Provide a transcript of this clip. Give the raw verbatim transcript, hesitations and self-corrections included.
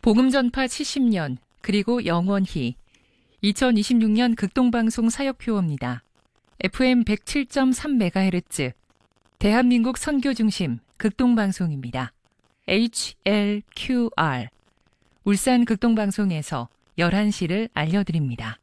복음전파 칠십 년, 그리고 영원히. 이천이십육 년 극동방송 사역표어입니다. 에프엠 백칠 점 삼 메가헤르츠, 대한민국 선교중심 극동방송입니다. 에이치엘큐알, 울산 극동방송에서 열한 시를 알려드립니다.